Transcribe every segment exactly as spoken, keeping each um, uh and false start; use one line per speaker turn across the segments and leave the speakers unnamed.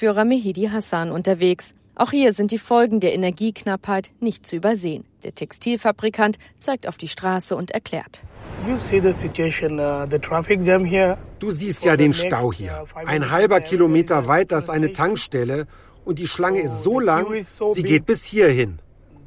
Geschäftsführer Mehdi Hassan unterwegs. Auch hier sind die Folgen der Energieknappheit nicht zu übersehen. Der Textilfabrikant zeigt auf die Straße und erklärt.
Du siehst ja den Stau hier. Ein halber Kilometer weiter ist eine Tankstelle und die Schlange ist so lang, sie geht bis hierhin.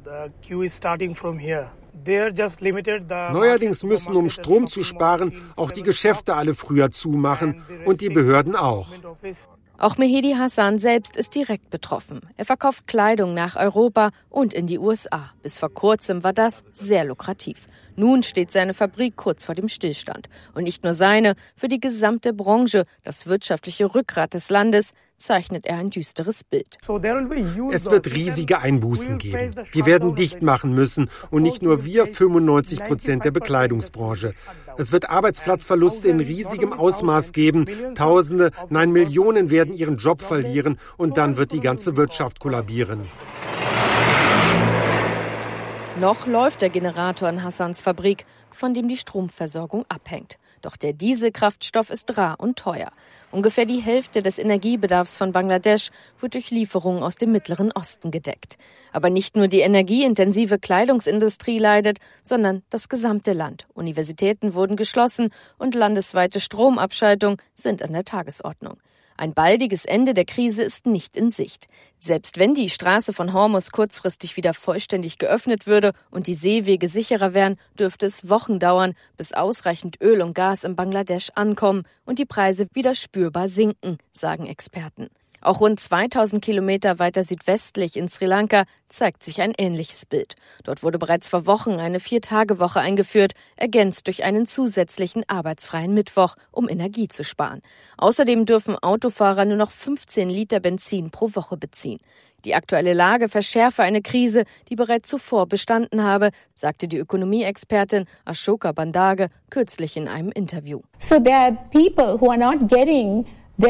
Neuerdings müssen, um Strom zu sparen, auch die Geschäfte alle früher zumachen und die Behörden auch.
Auch Mehdi Hassan selbst ist direkt betroffen. Er verkauft Kleidung nach Europa und in die U S A. Bis vor kurzem war das sehr lukrativ. Nun steht seine Fabrik kurz vor dem Stillstand. Und nicht nur seine, für die gesamte Branche, das wirtschaftliche Rückgrat des Landes, zeichnet er ein düsteres Bild.
Es wird riesige Einbußen geben. Wir werden dicht machen müssen und nicht nur wir, fünfundneunzig Prozent der Bekleidungsbranche. Es wird Arbeitsplatzverluste in riesigem Ausmaß geben. Tausende, nein Millionen werden ihren Job verlieren und dann wird die ganze Wirtschaft kollabieren.
Noch läuft der Generator in Hassans Fabrik, von dem die Stromversorgung abhängt. Doch der Dieselkraftstoff ist rar und teuer. Ungefähr die Hälfte des Energiebedarfs von Bangladesch wird durch Lieferungen aus dem Mittleren Osten gedeckt. Aber nicht nur die energieintensive Kleidungsindustrie leidet, sondern das gesamte Land. Universitäten wurden geschlossen und landesweite Stromabschaltungen sind an der Tagesordnung. Ein baldiges Ende der Krise ist nicht in Sicht. Selbst wenn die Straße von Hormuz kurzfristig wieder vollständig geöffnet würde und die Seewege sicherer wären, dürfte es Wochen dauern, bis ausreichend Öl und Gas in Bangladesch ankommen und die Preise wieder spürbar sinken, sagen Experten. Auch rund zweitausend Kilometer weiter südwestlich in Sri Lanka zeigt sich ein ähnliches Bild. Dort wurde bereits vor Wochen eine Vier-Tage-Woche eingeführt, ergänzt durch einen zusätzlichen arbeitsfreien Mittwoch, um Energie zu sparen. Außerdem dürfen Autofahrer nur noch fünfzehn Liter Benzin pro Woche beziehen. Die aktuelle Lage verschärfe eine Krise, die bereits zuvor bestanden habe, sagte die Ökonomieexpertin Ashoka Bandage kürzlich in einem Interview.
So there are people who are not getting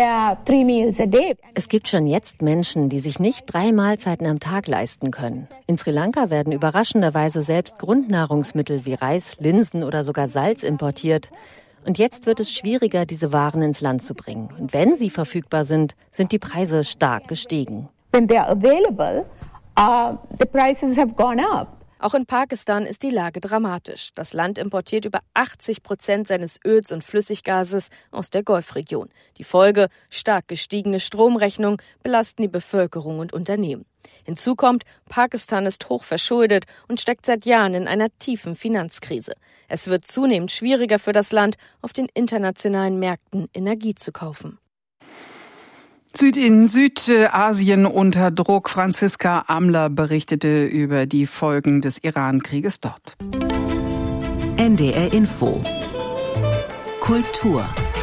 Es gibt schon jetzt Menschen, die sich nicht drei Mahlzeiten am Tag leisten können. In Sri Lanka werden überraschenderweise selbst Grundnahrungsmittel wie Reis, Linsen oder sogar Salz importiert. Und jetzt wird es schwieriger, diese Waren ins Land zu bringen. Und wenn sie verfügbar sind, sind die Preise stark gestiegen.
When they are available, uh, the prices have gone up.
Auch in Pakistan ist die Lage dramatisch. Das Land importiert über achtzig Prozent seines Öls und Flüssiggases aus der Golfregion. Die Folge: stark gestiegene Stromrechnungen belasten die Bevölkerung und Unternehmen. Hinzu kommt, Pakistan ist hoch verschuldet und steckt seit Jahren in einer tiefen Finanzkrise. Es wird zunehmend schwieriger für das Land, auf den internationalen Märkten Energie zu kaufen.
Süd in Südasien unter Druck. Franziska Amler berichtete über die Folgen des Iran-Krieges dort.
N D R Info. Kultur.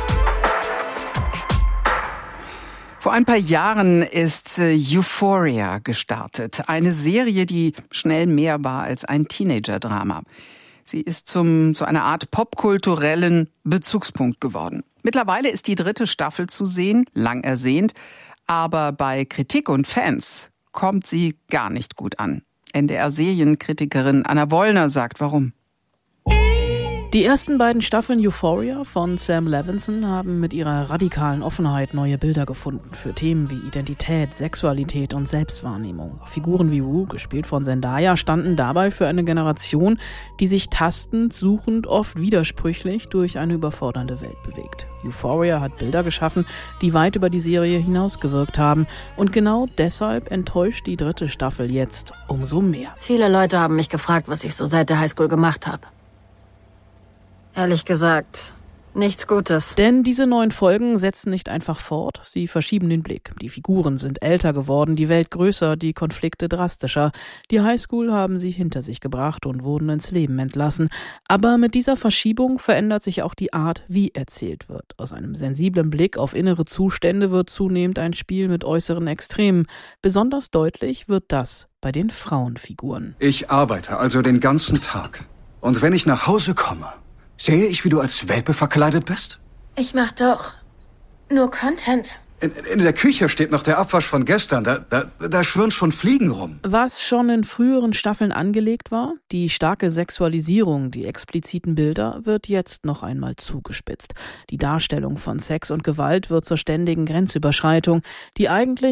Vor ein paar Jahren ist Euphoria gestartet. Eine Serie, die schnell mehr war als ein Teenager-Drama. Sie ist zum, zu einer Art popkulturellen Bezugspunkt geworden. Mittlerweile ist die dritte Staffel zu sehen, lang ersehnt, aber bei Kritik und Fans kommt sie gar nicht gut an. N D R-Serienkritikerin Anna Wollner sagt, warum.
Die ersten beiden Staffeln Euphoria von Sam Levinson haben mit ihrer radikalen Offenheit neue Bilder gefunden für Themen wie Identität, Sexualität und Selbstwahrnehmung. Figuren wie Rue, gespielt von Zendaya, standen dabei für eine Generation, die sich tastend, suchend, oft widersprüchlich durch eine überfordernde Welt bewegt. Euphoria hat Bilder geschaffen, die weit über die Serie hinausgewirkt haben. Und genau deshalb enttäuscht die dritte Staffel jetzt umso mehr.
Viele Leute haben mich gefragt, was ich so seit der Highschool gemacht habe. Ehrlich gesagt, nichts Gutes.
Denn diese neuen Folgen setzen nicht einfach fort, sie verschieben den Blick. Die Figuren sind älter geworden, die Welt größer, die Konflikte drastischer. Die Highschool haben sie hinter sich gebracht und wurden ins Leben entlassen. Aber mit dieser Verschiebung verändert sich auch die Art, wie erzählt wird. Aus einem sensiblen Blick auf innere Zustände wird zunehmend ein Spiel mit äußeren Extremen. Besonders deutlich wird das bei den Frauenfiguren.
Ich arbeite also den ganzen Tag. Und wenn ich nach Hause komme, sehe ich, wie du als Welpe verkleidet bist?
Ich mach doch nur Content.
In, in der Küche steht noch der Abwasch von gestern. Da, da, da schwirren schon Fliegen rum.
Was schon in früheren Staffeln angelegt war, die starke Sexualisierung, die expliziten Bilder, wird jetzt noch einmal zugespitzt. Die Darstellung von Sex und Gewalt wird zur ständigen Grenzüberschreitung, die eigentlich